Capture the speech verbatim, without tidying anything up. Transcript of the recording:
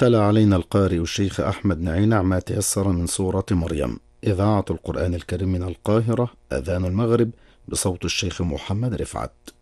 تلا علينا القارئ الشيخ أحمد نعينع ما تيسر من سورة مريم. إذاعة القرآن الكريم من القاهرة، أذان المغرب، بصوت الشيخ محمد رفعت.